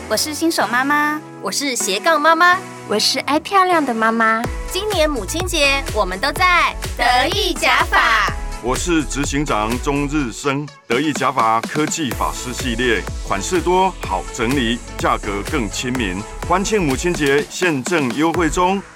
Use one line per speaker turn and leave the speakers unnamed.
我是新手妈妈，
我是斜杠妈妈，
我是爱漂亮的妈妈。
今年母亲节，我们都在得意假发。
我是执行长钟日升，得意假发科技发饰系列，款式多，好整理，价格更亲民。欢庆母亲节，现正优惠中。